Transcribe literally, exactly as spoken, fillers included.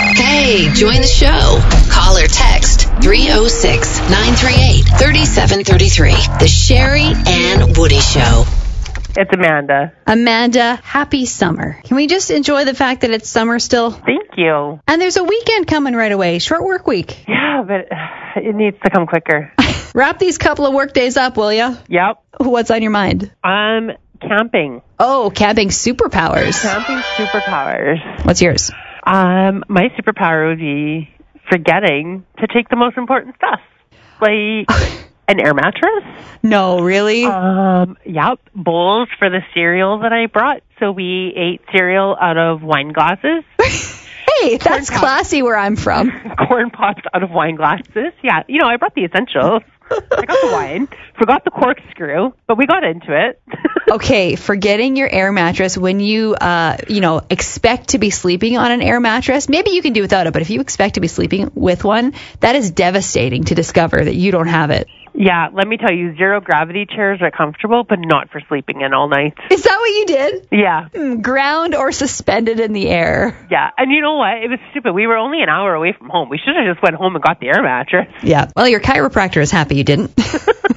Hey, join the show. Call or text three oh six, nine three eight, three seven three three. The Sherry and Woody Show. It's Amanda. Amanda, happy summer. Can we just enjoy the fact that it's summer still? Thank you. And there's a weekend coming right away. Short work week. Yeah, but it needs to come quicker. Wrap these couple of work days up, will ya? Yep. What's on your mind? Um, camping. Oh, camping superpowers. Camping superpowers. What's yours? Um, my superpower would be forgetting to take the most important stuff. Like an air mattress. No, really? Um, yep. Bowls for the cereal that I brought. So we ate cereal out of wine glasses. Hey, that's classy where I'm from. Corn pops out of wine glasses. Yeah, you know, I brought the essentials. I got the wine, forgot the corkscrew, but we got into it. Okay, forgetting your air mattress when you, uh, you know, expect to be sleeping on an air mattress, maybe you can do without it, but if you expect to be sleeping with one, that is devastating to discover that you don't have it. Yeah, let me tell you, zero gravity chairs are comfortable, but not for sleeping in all night. Is that what you did? Yeah. Mm, ground or suspended in the air. Yeah, and you know what? It was stupid. We were only an hour away from home. We should have just went home and got the air mattress. Yeah. Well, your chiropractor is happy you didn't.